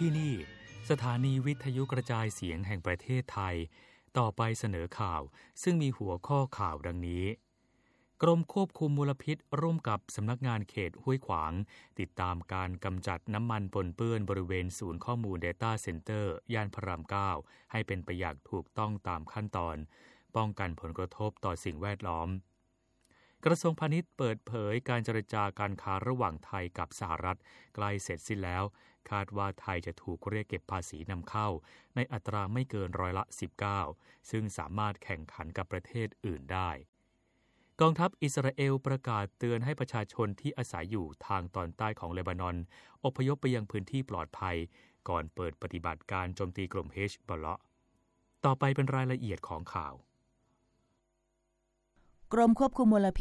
ที่นี่สถานีวิทยุกระจายเสียงแห่งประเทศไทยต่อไปเสนอข่าวซึ่งมีหัวข้อข่าวดังนี้กรมควบคุมมลพิษร่วมกับสำนักงานเขตห้วยขวางติดตามการกำจัดน้ำมันปนเปื้อนบริเวณศูนย์ข้อมูล Data Center ย่านพระราม 9 ให้เป็นไปอย่างถูกต้องตามขั้นตอนป้องกันผลกระทบต่อสิ่งแวดล้อมกระทรวงพาณิชย์เปิดเผยการเจรจาการค้าระหว่างไทยกับสหรัฐใกล้เสร็จสิ้นแล้วคาดว่าไทยจะถูกเรียกเก็บภาษีนำเข้าในอัตราไม่เกิน19%ซึ่งสามารถแข่งขันกับประเทศอื่นได้กองทัพอิสราเอลประกาศเตือนให้ประชาชนที่อาศัยอยู่ทางตอนใต้ของเลบานอนอพยพไปยังพื้นที่ปลอดภัยก่อนเปิดปฏิบัติการโจมตีกลุ่มเฮชบอลเลาะห์ต่อไปเป็นรายละเอียดของข่าวกรมควบคุมมลพิษ